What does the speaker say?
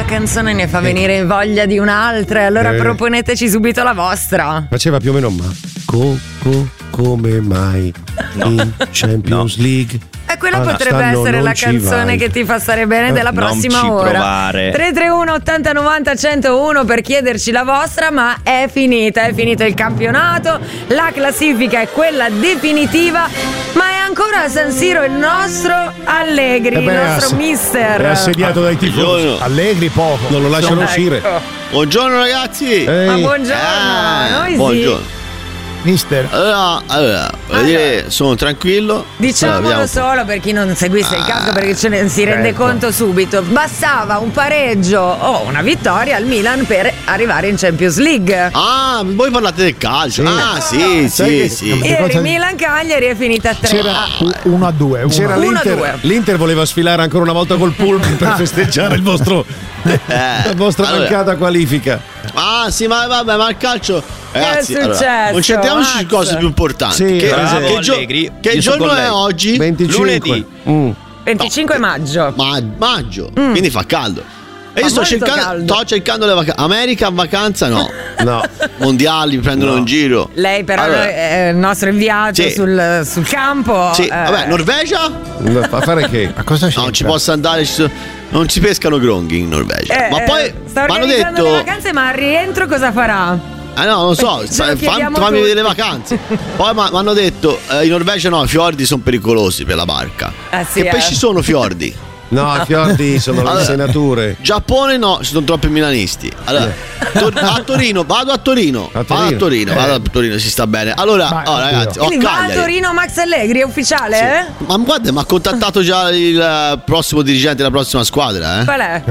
canzone ne fa venire voglia di un'altra, allora proponeteci subito la vostra. Faceva più o meno come mai in Champions League? E quella potrebbe essere la canzone che ti fa stare bene della prossima ora. Provare. 331 80 90 101 per chiederci la vostra, ma è finito il campionato, la classifica è quella definitiva, ma è ancora a San Siro il nostro Allegri, il nostro mister. È assediato dai tifosi. Allegri poco. Non lo lasciano uscire. Buongiorno ragazzi. Ma buongiorno, noi buongiorno. Mister. Allora, voglio dire, sono tranquillo. Diciamolo solo per chi non seguisse il caso, perché ce ne si rende conto subito. Bastava un pareggio o una vittoria al Milan per arrivare in Champions League. Ah, voi parlate del calcio. Sì. Sì. Ieri Milan-Cagliari è finita a 3. C'era 1-2. C'era l'Inter voleva sfilare ancora una volta col pullman per festeggiare la vostra mancata qualifica. Ah sì, ma vabbè, ma il calcio, ragazzi, è successo? concentriamoci su cose più importanti. Sì, che giorno è oggi? 25 lunedì 25 maggio. Maggio, quindi fa caldo. E io sto cercando le vacanze. America in vacanza no. Mondiali prendono in giro. Lei però è il nostro inviato sul campo. Sì, vabbè, Norvegia? A fare che? Ma cosa c'è? Non ci posso andare, non ci pescano gronghi in Norvegia. Ma poi sta mi hanno organizzando detto le vacanze, ma al rientro cosa farà? no, non lo so, fammi vedere le vacanze. Poi mi hanno detto in Norvegia no, i fiordi sono pericolosi per la barca. Sì, che pesci sono fiordi? No, i fiordi sono le insenature. Giappone no, ci sono troppi milanisti. Allora, a Torino, vado a Torino, si sta bene. Allora, ragazzi, Quindi va a Torino Max Allegri, è ufficiale? Ma guarda, mi ha contattato già il prossimo dirigente della prossima squadra. Qual è?